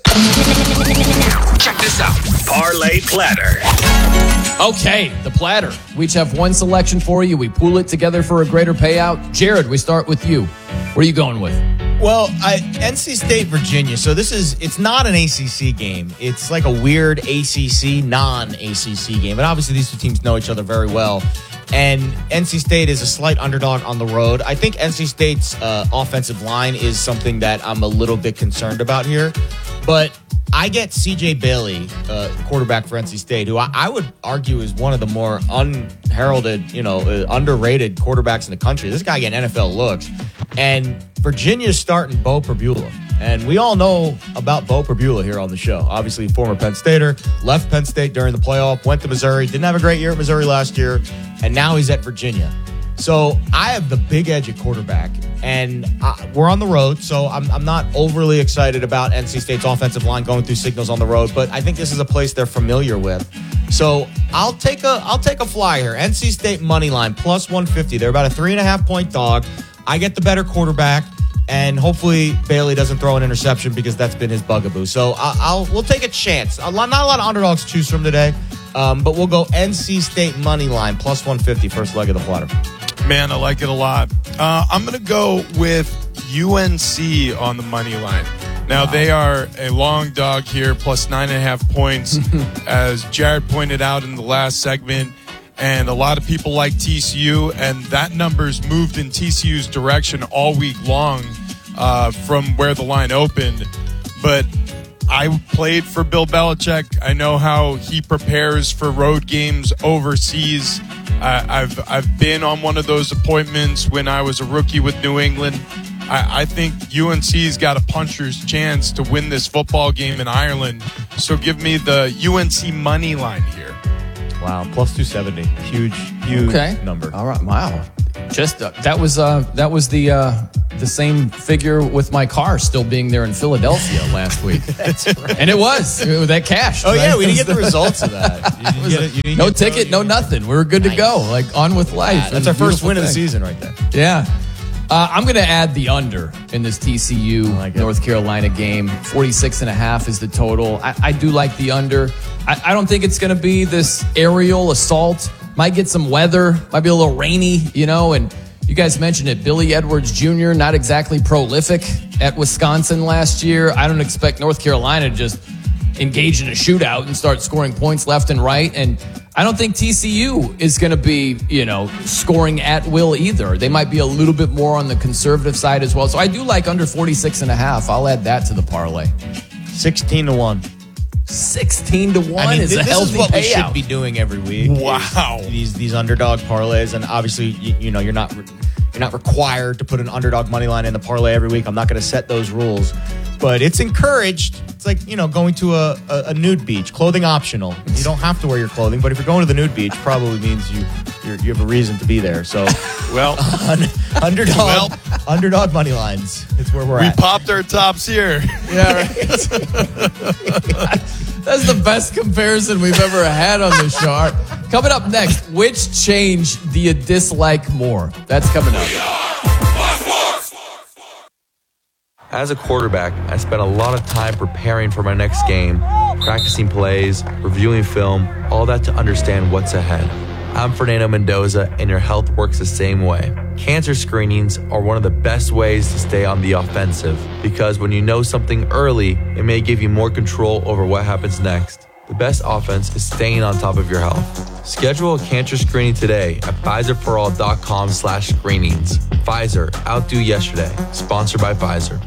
Check this out. Parlay Platter. Okay, the platter. We each have one selection for you. We pool it together for a greater payout. Jared, we start with you. What are you going with? Well, NC State, Virginia. So it's not an ACC game. It's like a weird ACC, non-ACC game. But obviously these two teams know each other very well. And NC State is a slight underdog on the road. I think NC State's offensive line is something that I'm a little bit concerned about here. But I get CJ Bailey, quarterback for NC State, who I would argue is one of the more unheralded, underrated quarterbacks in the country. This guy getting NFL looks. And Virginia's starting Bo Perbula. And we all know about Bo Perbula here on the show. Obviously, former Penn Stater, left Penn State during the playoff, went to Missouri, didn't have a great year at Missouri last year, and now he's at Virginia. So I have the big edge at quarterback, and we're on the road, so I'm not overly excited about NC State's offensive line going through signals on the road, but I think this is a place they're familiar with. So I'll take a fly here. NC State money line plus 150. They're about a 3.5-point dog. I get the better quarterback, and hopefully Bailey doesn't throw an interception because that's been his bugaboo. So we'll take a chance. Not a lot of underdogs to choose from today, but we'll go NC State money line plus 150 first leg of the platter. Man, I like it a lot. I'm going to go with UNC on the money line. Now, they are a long dog here, plus 9.5 points, as Jared pointed out in the last segment. And a lot of people like TCU, and that number's moved in TCU's direction all week long from where the line opened. But I played for Bill Belichick. I know how he prepares for road games overseas. I've been on one of those appointments when I was a rookie with New England. I think UNC's got a puncher's chance to win this football game in Ireland. So give me the UNC money line here. Wow, plus 270. Huge number. All right, wow. Just that was the same figure with my car still being there in Philadelphia last week. That's right. And it was that cashed. Oh, right? yeah, we didn't get the results of that. No ticket, no nothing. We were good to go, like on with life. Yeah, that's our first win of the season right there. Yeah. I'm going to add the under in this TCU North Carolina game. 46.5 is the total. I do like the under. I don't think it's going to be this aerial assault. Might get some weather. Might be a little rainy, and you guys mentioned it. Billy Edwards Jr., not exactly prolific at Wisconsin last year. I don't expect North Carolina to just engage in a shootout and start scoring points left and right. And I don't think TCU is going to be, scoring at will either. They might be a little bit more on the conservative side as well. So I do like under 46.5. I'll add that to the parlay. 16-1. 16-1 is a healthy payout. This is what we should be doing every week. Wow. These underdog parlays, and obviously, you're not required to put an underdog money line in the parlay every week. I'm not going to set those rules, but it's encouraged. It's like going to a nude beach, clothing optional. You don't have to wear your clothing, but if you're going to the nude beach, probably means you have a reason to be there. So, underdog money lines. It's where we're at. We popped our tops here. Yeah, right. That's the best comparison we've ever had on the show. All right. Coming up next, which change do you dislike more? That's coming up. As a quarterback, I spent a lot of time preparing for my next game, practicing plays, reviewing film, all that to understand what's ahead. I'm Fernando Mendoza, and your health works the same way. Cancer screenings are one of the best ways to stay on the offensive, because when you know something early, it may give you more control over what happens next. The best offense is staying on top of your health. Schedule a cancer screening today at PfizerForAll.com/screenings. Pfizer, outdo yesterday. Sponsored by Pfizer.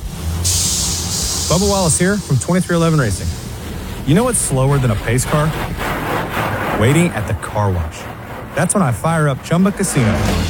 Bubba Wallace here from 2311 Racing. You know what's slower than a pace car? Waiting at the car wash. That's when I fire up Chumba Casino.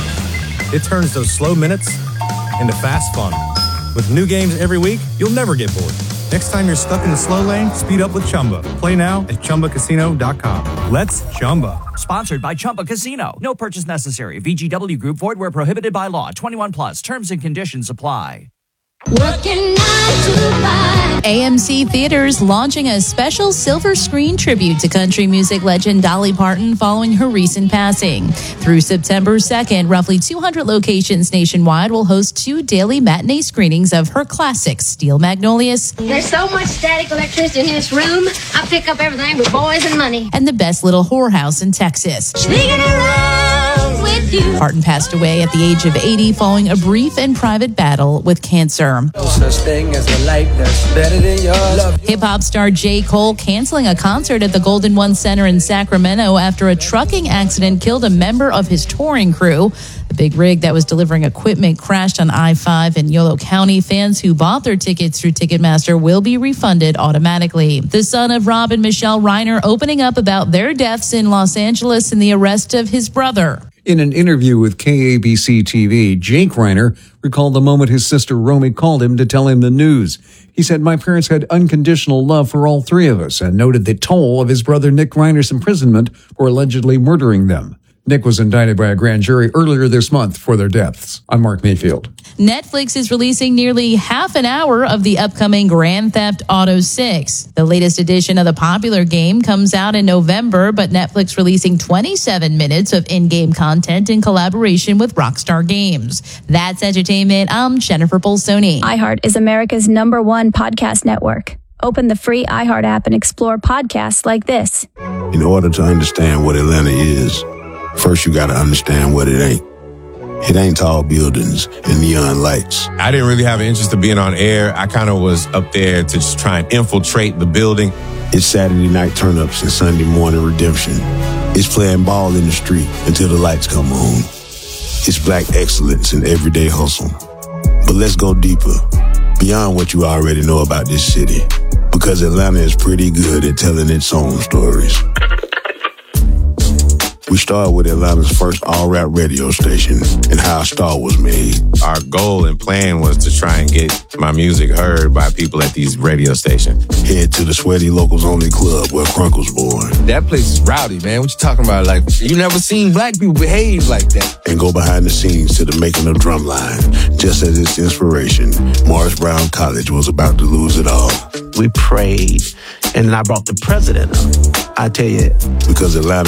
It turns those slow minutes into fast fun. With new games every week, you'll never get bored. Next time you're stuck in the slow lane, speed up with Chumba. Play now at ChumbaCasino.com. Let's Chumba. Sponsored by Chumba Casino. No purchase necessary. VGW Group. Void where prohibited by law. 21 plus. Terms and conditions apply. Working 9 to 5. AMC Theaters launching a special silver screen tribute to country music legend Dolly Parton following her recent passing. Through September 2nd, roughly 200 locations nationwide will host 2 daily matinee screenings of her classic, Steel Magnolias. There's so much static electricity in this room, I pick up everything but boys and money. And the best little whorehouse in Texas. Sneaking around with you. Parton passed away at the age of 80 following a brief and private battle with cancer. No such thing as a life that's better than yours. Hip-hop star J. Cole canceling a concert at the Golden One Center in Sacramento after a trucking accident killed a member of his touring crew. The big rig that was delivering equipment crashed on I-5 in Yolo County. Fans who bought their tickets through Ticketmaster will be refunded automatically. The son of Rob and Michelle Reiner opening up about their deaths in Los Angeles and the arrest of his brother. In an interview with KABC TV, Jake Reiner recalled the moment his sister Romy called him to tell him the news. He said, "My parents had unconditional love for all 3 of us," and noted the toll of his brother Nick Reiner's imprisonment for allegedly murdering them. Nick was indicted by a grand jury earlier this month for their deaths. I'm Mark Mayfield. Netflix is releasing nearly half an hour of the upcoming Grand Theft Auto 6. The latest edition of the popular game comes out in November, but Netflix releasing 27 minutes of in-game content in collaboration with Rockstar Games. That's entertainment. I'm Jennifer Bolsoni. iHeart is America's #1 podcast network. Open the free iHeart app and explore podcasts like this. In order to understand what Atlanta is, first you got to understand what it ain't. It ain't tall buildings and neon lights. I didn't really have an interest in being on air. I kind of was up there to just try and infiltrate the building. It's Saturday night turn-ups and Sunday morning redemption. It's playing ball in the street until the lights come on. It's black excellence and everyday hustle. But let's go deeper, beyond what you already know about this city. Because Atlanta is pretty good at telling its own stories. We started with Atlanta's first all-rap radio station and how a star was made. Our goal and plan was to try and get my music heard by people at these radio stations. Head to the Sweaty Locals Only Club where Crunk was born. That place is rowdy, man. What you talking about? Like, you never seen black people behave like that. And go behind the scenes to the making of Drumline. Just as its inspiration, Morris Brown College was about to lose it all. We prayed, and then I brought the president up. I tell you. Because Atlanta